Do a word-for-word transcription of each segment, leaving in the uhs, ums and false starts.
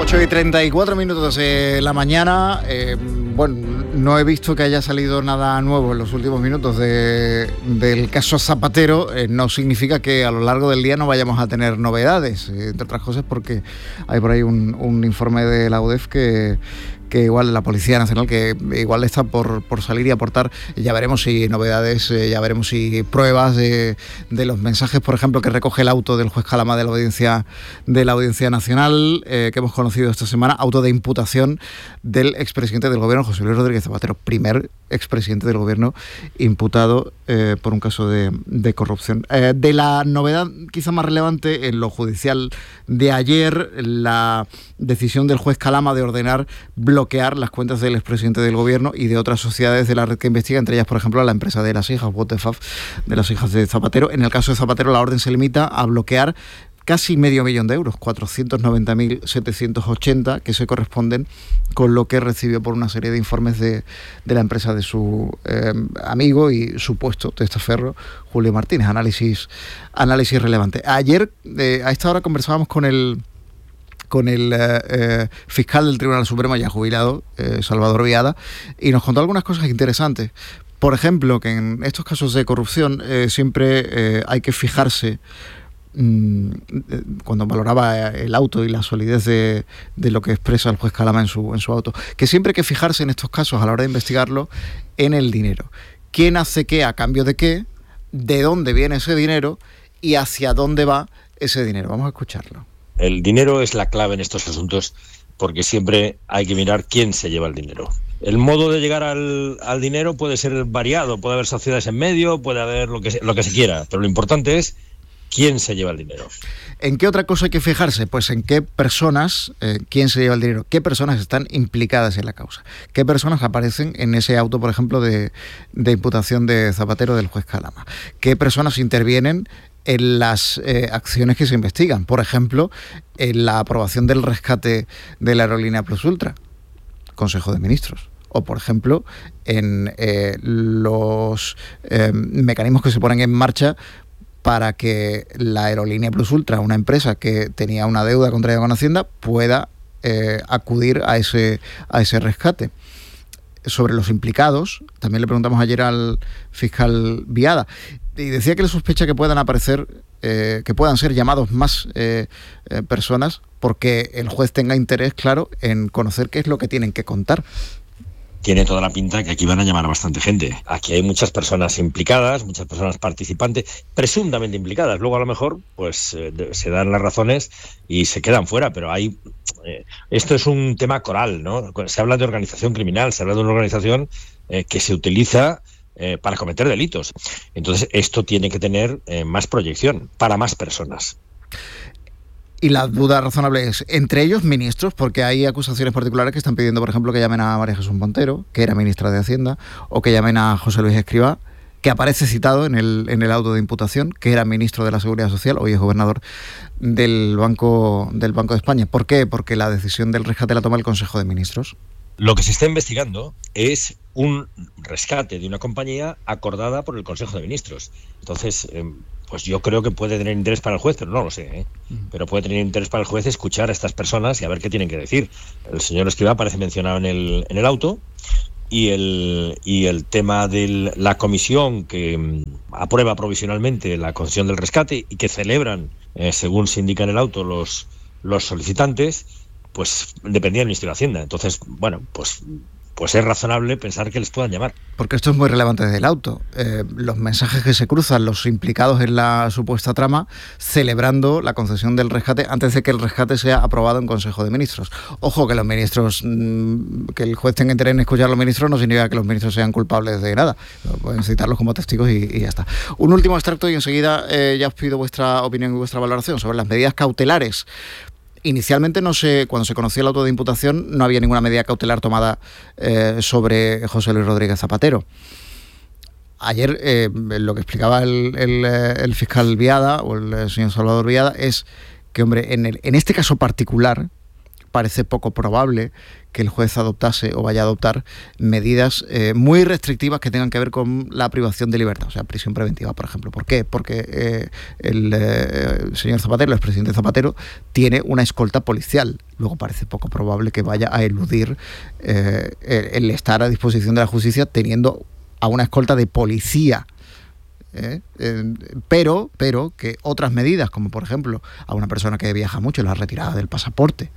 ocho y treinta y cuatro minutos de la mañana. Eh, bueno, no he visto que haya salido nada nuevo en los últimos minutos de, del caso Zapatero. Eh, no significa que a lo largo del día no vayamos a tener novedades, eh, entre otras cosas porque hay por ahí un, un informe de la U D E F que... que igual la Policía Nacional, que igual está por, por salir y aportar, ya veremos si novedades, eh, ya veremos si pruebas de, de los mensajes, por ejemplo, que recoge el auto del juez Calama de la Audiencia de la Audiencia Nacional, eh, que hemos conocido esta semana, auto de imputación del expresidente del Gobierno, José Luis Rodríguez Zapatero, primer expresidente del Gobierno imputado eh, por un caso de, de corrupción. Eh, de la novedad quizá más relevante en lo judicial de ayer, la decisión del juez Calama de ordenar bloquear las cuentas del expresidente del Gobierno y de otras sociedades de la red que investiga, entre ellas, por ejemplo, la empresa de las hijas, What the Fuck, de las hijas de Zapatero. En el caso de Zapatero, la orden se limita a bloquear casi medio millón de euros, cuatrocientos noventa mil setecientos ochenta, que se corresponden con lo que recibió por una serie de informes de, de la empresa de su eh, amigo y supuesto testaferro, Julio Martínez. Análisis, análisis relevante. Ayer, eh, a esta hora, conversábamos con el con el eh, eh, fiscal del Tribunal Supremo, ya jubilado, eh, Salvador Viada, y nos contó algunas cosas interesantes. Por ejemplo, que en estos casos de corrupción eh, siempre eh, hay que fijarse, mmm, cuando valoraba el auto y la solidez de, de lo que expresa el juez Calama en su, en su auto, que siempre hay que fijarse en estos casos, a la hora de investigarlo, en el dinero. ¿Quién hace qué a cambio de qué? ¿De dónde viene ese dinero? ¿Y hacia dónde va ese dinero? Vamos a escucharlo. El dinero es la clave en estos asuntos porque siempre hay que mirar quién se lleva el dinero. El modo de llegar al, al dinero puede ser variado, puede haber sociedades en medio, puede haber lo que se, lo que se quiera, pero lo importante es quién se lleva el dinero. ¿En qué otra cosa hay que fijarse? Pues en qué personas, eh, quién se lleva el dinero, qué personas están implicadas en la causa, qué personas aparecen en ese auto, por ejemplo, de, de imputación de Zapatero del juez Calama, qué personas intervienen en las eh, acciones que se investigan, por ejemplo, en la aprobación del rescate de la aerolínea Plus Ultra, Consejo de Ministros, o por ejemplo, en eh, los eh, mecanismos que se ponen en marcha para que la aerolínea Plus Ultra, una empresa que tenía una deuda contraída con Hacienda, pueda eh, acudir a ese, a ese rescate. Sobre los implicados, también le preguntamos ayer al fiscal Viada, y decía que le sospecha que puedan aparecer, eh, que puedan ser llamados más eh, eh, personas, porque el juez tenga interés, claro, en conocer qué es lo que tienen que contar. Tiene toda la pinta que aquí van a llamar a bastante gente. Aquí hay muchas personas implicadas, muchas personas participantes, presuntamente implicadas. Luego a lo mejor pues eh, se dan las razones y se quedan fuera, pero hay eh, esto es un tema coral, ¿no? Se habla de organización criminal, se habla de una organización eh, que se utiliza eh, para cometer delitos. Entonces esto tiene que tener eh, más proyección para más personas. Y la duda razonable es, entre ellos ministros, porque hay acusaciones particulares que están pidiendo, por ejemplo, que llamen a María Jesús Montero, que era ministra de Hacienda, o que llamen a José Luis Escrivá, que aparece citado en el, en el auto de imputación, que era ministro de la Seguridad Social, hoy es gobernador del Banco, del Banco de España. ¿Por qué? Porque la decisión del rescate la toma el Consejo de Ministros. Lo que se está investigando es un rescate de una compañía acordada por el Consejo de Ministros. Entonces, eh, pues yo creo que puede tener interés para el juez, pero no lo sé, ¿eh? Pero puede tener interés para el juez escuchar a estas personas y a ver qué tienen que decir. El señor Escrivá aparece mencionado en el, en el auto, y el, y el tema de la comisión que um, aprueba provisionalmente la concesión del rescate y que celebran, eh, según se indica en el auto, los, los solicitantes, pues dependía del Ministerio de Hacienda. Entonces, bueno, pues... pues es razonable pensar que les puedan llamar. Porque esto es muy relevante desde el auto. Eh, los mensajes que se cruzan, los implicados en la supuesta trama, celebrando la concesión del rescate antes de que el rescate sea aprobado en Consejo de Ministros. Ojo, que los ministros, mmm, que el juez tenga interés en escuchar a los ministros no significa que los ministros sean culpables de nada. Pueden citarlos como testigos y, y ya está. Un último extracto y enseguida eh, ya os pido vuestra opinión y vuestra valoración sobre las medidas cautelares. Inicialmente, no sé, cuando se conoció el auto de imputación, no había ninguna medida cautelar tomada eh, sobre José Luis Rodríguez Zapatero. Ayer, eh, lo que explicaba el, el, el fiscal Viada, o el señor Salvador Viada, es que, hombre, en, el, en este caso particular, parece poco probable que el juez adoptase o vaya a adoptar medidas eh, muy restrictivas que tengan que ver con la privación de libertad, o sea, prisión preventiva, por ejemplo. ¿Por qué? Porque eh, el, eh, el señor Zapatero, el expresidente Zapatero, tiene una escolta policial. Luego parece poco probable que vaya a eludir eh, el, el estar a disposición de la justicia teniendo a una escolta de policía. Eh, eh, pero, pero que otras medidas, como por ejemplo a una persona que viaja mucho, la retirada del pasaporte,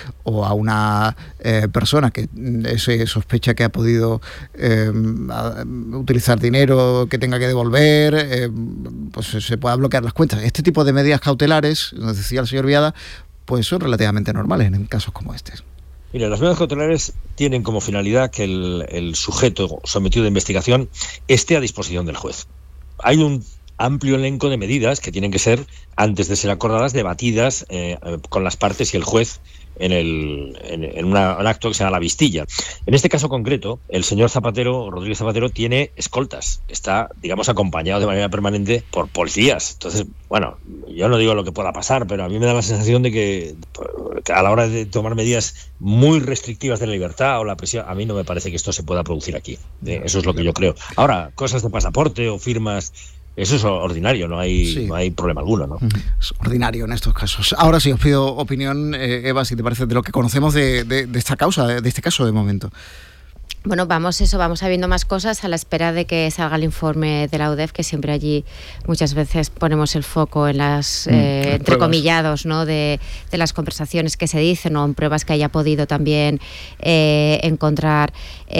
o a una eh, persona que se sospecha que ha podido eh, a, utilizar dinero que tenga que devolver, eh, pues se pueda bloquear las cuentas. Este tipo de medidas cautelares, nos decía el señor Viada, pues son relativamente normales en casos como este. Mira, las medidas cautelares tienen como finalidad que el, el sujeto sometido a investigación esté a disposición del juez. Hay un amplio elenco de medidas que tienen que ser, antes de ser acordadas, debatidas eh, con las partes y el juez en, el, en, en una, un acto que se llama la vistilla. En este caso concreto, el señor Zapatero, Rodríguez Zapatero, tiene escoltas. Está, digamos, acompañado de manera permanente por policías. Entonces, bueno, yo no digo lo que pueda pasar, pero a mí me da la sensación de que, que a la hora de tomar medidas muy restrictivas de la libertad o la prisión, a mí no me parece que esto se pueda producir aquí. Eh, eso es lo que yo creo. Ahora, cosas de pasaporte o firmas, eso es ordinario, no hay, sí. no hay problema alguno, ¿no? Es ordinario en estos casos. Ahora sí, os pido opinión, eh, Eva, si te parece, de lo que conocemos de, de, de esta causa, de, de este caso de momento. Bueno, vamos eso, vamos sabiendo más cosas a la espera de que salga el informe de la U D E F, que siempre allí muchas veces ponemos el foco en las, mm, eh, las entrecomillados, ¿no? de, de las conversaciones que se dicen o en pruebas que haya podido también eh, encontrar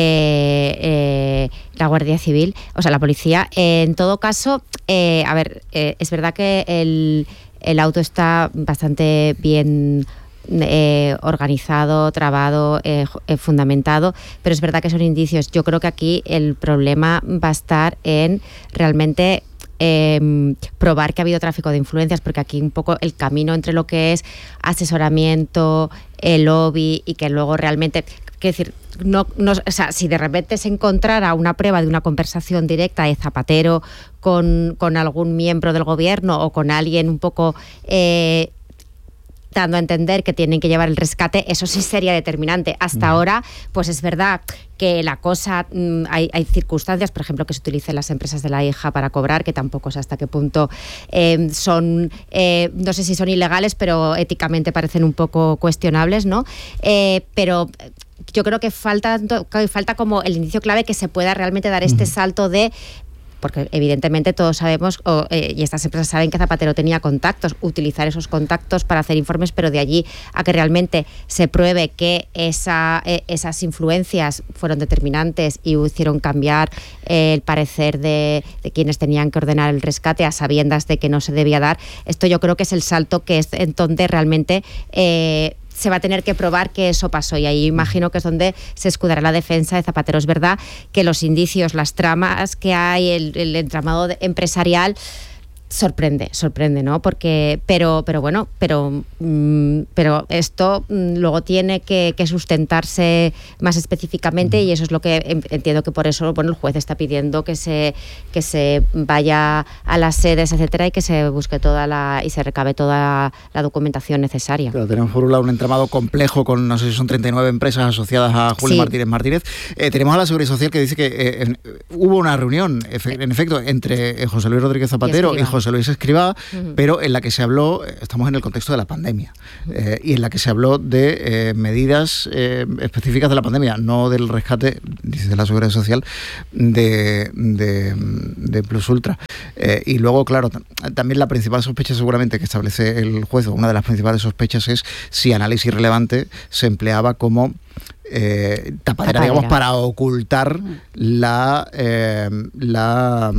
eh, eh, la Guardia Civil, o sea, la policía. Eh, en todo caso, eh, a ver, eh, es verdad que el, el auto está bastante bien Eh, organizado, trabado, eh, fundamentado, pero es verdad que son indicios. Yo creo que aquí el problema va a estar en realmente eh, probar que ha habido tráfico de influencias, porque aquí un poco el camino entre lo que es asesoramiento, el lobby y que luego realmente, quiero decir, no, no, o sea, si de repente se encontrara una prueba de una conversación directa de Zapatero con, con algún miembro del gobierno o con alguien un poco eh, dando a entender que tienen que llevar el rescate, eso sí sería determinante. Hasta mm. ahora, pues es verdad que la cosa, mmm, hay, hay circunstancias, por ejemplo, que se utilicen las empresas de la hija para cobrar, que tampoco sé hasta qué punto eh, son, eh, no sé si son ilegales, pero éticamente parecen un poco cuestionables, ¿no? Eh, pero yo creo que falta, que falta como el indicio clave que se pueda realmente dar este mm. salto de... Porque evidentemente todos sabemos, o, eh, y estas empresas saben que Zapatero tenía contactos, utilizar esos contactos para hacer informes, pero de allí a que realmente se pruebe que esa, eh, esas influencias fueron determinantes y hicieron cambiar eh, el parecer de, de quienes tenían que ordenar el rescate a sabiendas de que no se debía dar. Esto yo creo que es el salto que es en donde realmente... Eh, se va a tener que probar que eso pasó, y ahí imagino que es donde se escudará la defensa de Zapatero. Es verdad que los indicios, las tramas que hay, el, el entramado empresarial sorprende, sorprende, ¿no? Porque, pero, pero bueno, pero, mmm, pero esto mmm, luego tiene que, que sustentarse más específicamente, y eso es lo que entiendo que por eso, bueno, el juez está pidiendo que se, que se vaya a las sedes, etcétera, y que se busque toda la, y se recabe toda la documentación necesaria. Claro, tenemos por un lado un entramado complejo con, no sé si son treinta y nueve empresas asociadas a Julio sí. Martínez Martínez. Eh, tenemos a la Seguridad Social que dice que eh, en, hubo una reunión, efe, en efecto, entre eh, José Luis Rodríguez Zapatero y, y José Luis Escrivá, uh-huh. pero en la que se habló, estamos en el contexto de la pandemia, uh-huh. eh, y en la que se habló de eh, medidas eh, específicas de la pandemia, no del rescate, dice la Seguridad Social, de, de, de Plus Ultra. Eh, y luego, claro, t- también la principal sospecha seguramente que establece el juez, o una de las principales sospechas, es si análisis relevante se empleaba como eh, tapadera, tapadera, digamos, para ocultar la... Eh, la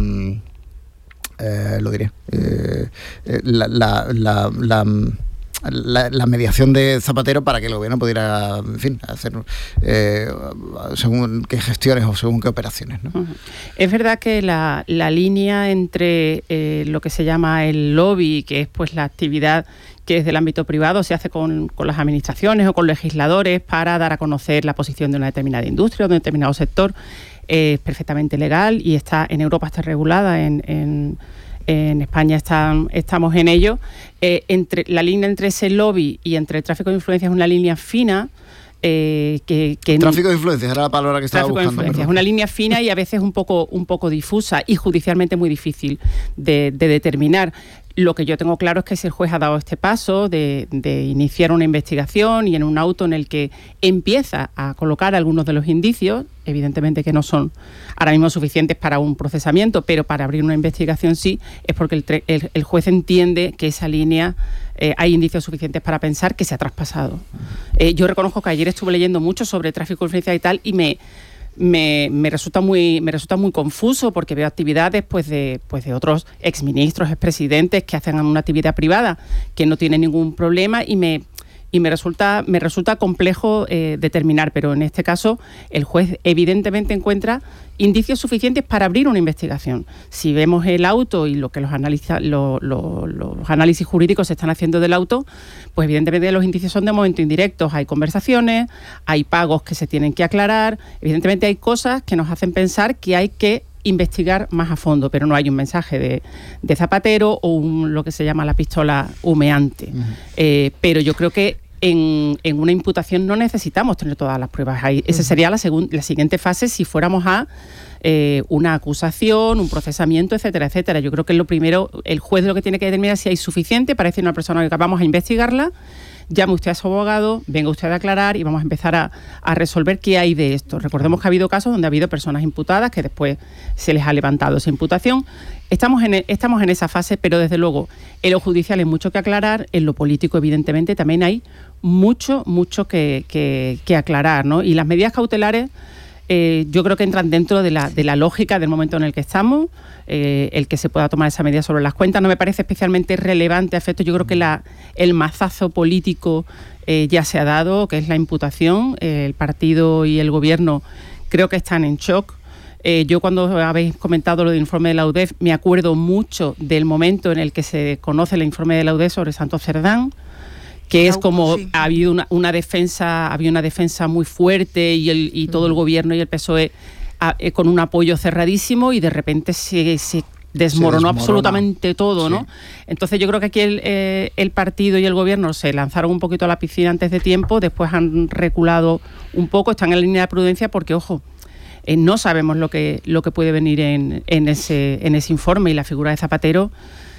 Eh, lo diré, eh, la, la, la, la, la, la mediación de Zapatero para que el gobierno pudiera, en fin, hacer eh, según qué gestiones o según qué operaciones, ¿no? Uh-huh. Es verdad que la, la línea entre eh, lo que se llama el lobby, que es pues la actividad que desde el ámbito privado se hace con, con las administraciones o con legisladores para dar a conocer la posición de una determinada industria o de un determinado sector, es perfectamente legal y está en Europa está regulada en, en, En España están, estamos en ello. Eh, entre, la línea entre ese lobby y entre el tráfico de influencias es una línea fina. Eh, que, que tráfico de influencias era la palabra que estaba tráfico buscando. De influencias. Es una línea fina y a veces un poco, un poco difusa y judicialmente muy difícil de, de determinar. Lo que yo tengo claro es que si el juez ha dado este paso de, de iniciar una investigación y en un auto en el que empieza a colocar algunos de los indicios, evidentemente que no son ahora mismo suficientes para un procesamiento, pero para abrir una investigación sí, es porque el, el, el juez entiende que esa línea eh, hay indicios suficientes para pensar que se ha traspasado. Eh, yo reconozco que ayer estuve leyendo mucho sobre tráfico de influencia y tal y me... Me, me resulta muy me resulta muy confuso porque veo actividades pues de pues de otros exministros, expresidentes que hacen una actividad privada que no tiene ningún problema y me y me resulta me resulta complejo eh, determinar, pero en este caso el juez evidentemente encuentra indicios suficientes para abrir una investigación. Si vemos el auto y lo que los analiza, lo, lo, los análisis jurídicos se están haciendo del auto, pues evidentemente los indicios son de momento indirectos. Hay conversaciones, hay pagos que se tienen que aclarar, evidentemente hay cosas que nos hacen pensar que hay que investigar más a fondo, pero no hay un mensaje de, de Zapatero o un, lo que se llama la pistola humeante. Uh-huh. Eh, pero yo creo que en, en una imputación no necesitamos tener todas las pruebas. Ahí, esa sería la, segun, la siguiente fase si fuéramos a eh, una acusación, un procesamiento, etcétera, etcétera. Yo creo que lo primero, el juez lo que tiene que determinar es si hay suficiente para decir a una persona que vamos a investigarla, llame usted a su abogado, venga usted a aclarar y vamos a empezar a, a resolver qué hay de esto. Recordemos que ha habido casos donde ha habido personas imputadas que después se les ha levantado esa imputación. Estamos en, estamos en esa fase, pero desde luego en lo judicial hay mucho que aclarar, en lo político evidentemente también hay mucho, mucho que, que, que aclarar, ¿no? Y las medidas cautelares eh, yo creo que entran dentro de la, de la lógica del momento en el que estamos. Eh, el que se pueda tomar esa medida sobre las cuentas no me parece especialmente relevante a efecto. Yo creo que la, el mazazo político eh, ya se ha dado, que es la imputación. Eh, el partido y el gobierno creo que están en shock. Eh, yo cuando habéis comentado lo del informe de la U D E F me acuerdo mucho del momento en el que se conoce el informe de la U D E F sobre Santos Cerdán, que es como sí. ha habido una, una defensa, había una defensa muy fuerte y, el, y todo el gobierno y el P S O E a, eh, con un apoyo cerradísimo y de repente se, se desmoronó absolutamente todo, ¿no? Sí. Entonces yo creo que aquí el, eh, el partido y el gobierno se lanzaron un poquito a la piscina antes de tiempo, después han reculado un poco, están en la línea de prudencia porque, ojo, eh, no sabemos lo que, lo que puede venir en, en, ese, en ese informe y la figura de Zapatero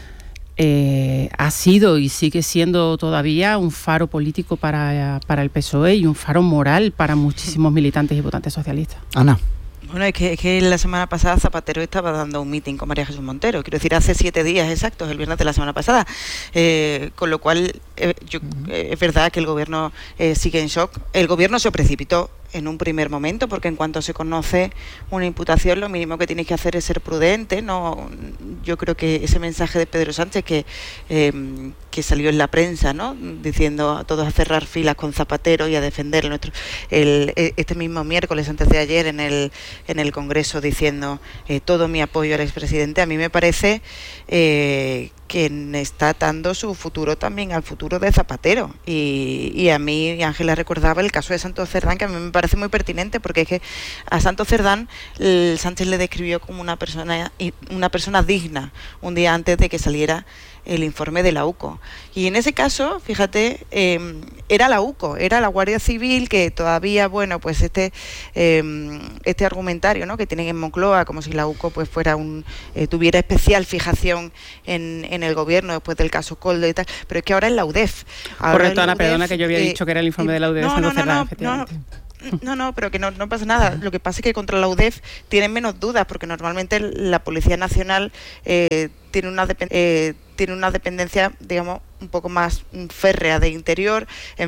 Eh, ha sido y sigue siendo todavía un faro político para, para el P S O E y un faro moral para muchísimos militantes y votantes socialistas. Ana. Bueno, es que, es que la semana pasada Zapatero estaba dando un meeting con María Jesús Montero, quiero decir, hace siete días exactos, el viernes de la semana pasada, eh, con lo cual eh, yo, eh, es verdad que el gobierno eh, sigue en shock. El gobierno se precipitó en un primer momento, porque en cuanto se conoce una imputación, lo mínimo que tienes que hacer es ser prudente, ¿no? Yo creo que ese mensaje de Pedro Sánchez que, eh, que salió en la prensa, ¿no? Diciendo a todos a cerrar filas con Zapatero y a defender nuestro, el, este mismo miércoles, antes de ayer, en el, en el Congreso, diciendo eh, todo mi apoyo al expresidente, a mí me parece eh, que está atando su futuro también al futuro de Zapatero. Y, y a mí, Ángela recordaba el caso de Santos Cerdán, que a mí me parece muy pertinente, porque es que a Santos Cerdán el Sánchez le describió como una persona, una persona digna, un día antes de que saliera el informe de la U C O. Y en ese caso, fíjate, eh, era la U C O, era la Guardia Civil, que todavía, bueno, pues este eh, este argumentario, ¿no?, que tienen en Moncloa, como si la U C O pues fuera un eh, tuviera especial fijación en, en el gobierno después del caso Coldo y tal, pero es que ahora es la U D E F. Ahora Correcto, Ana, perdona que yo había eh, dicho que era el informe de la U D E F. No, no, no, no, no, no, no, no, pero que no, no pasa nada. Lo que pasa es que contra la U D E F tienen menos dudas, porque normalmente la Policía Nacional eh, tiene una depend- eh, tiene una dependencia, digamos, un poco más férrea de interior. En